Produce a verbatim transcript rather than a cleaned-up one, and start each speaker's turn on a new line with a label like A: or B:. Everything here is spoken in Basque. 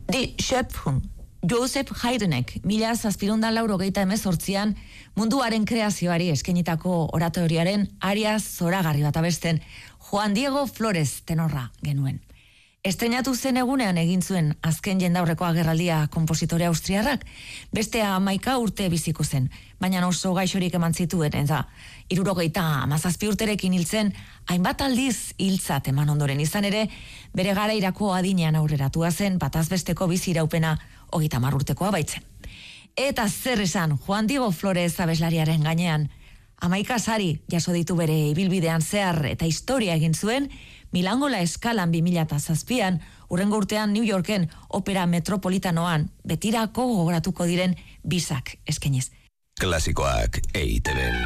A: Die Schöpfung. Joseph Haydnek, mila zazpirundan laurogeita hemezortzian, munduaren kreazioari eskenitako oratoriaren aria zoragarri bat abesten Juan Diego Flores tenorra genuen. Estrenatu zen egunean egin zuen azken jendaurreko agerraldia konpositore austriarrak, beste hamaika urte biziko zen, baina oso gaixorik eman zituen, eta hirurogeita hamazazpi urterekin hiltzen, hainbat aldiz hiltzat eman ondoren izan ere, bere garairako adinean aurreratua zen, bataz besteko bizi iraupena hogeita hamar urtekoa baitzen. Eta zer esan Juan Diego Flores abeslariaren gainean, hamaika sari jaso ditu bere ibilbidean zehar eta historia egin zuen, Milango La Eskalan bi mila zazpian, hurrengo urtean New Yorken opera metropolitanoan betirako gogoratuko diren bisak eskeniz.
B: Klasikoak E I T B.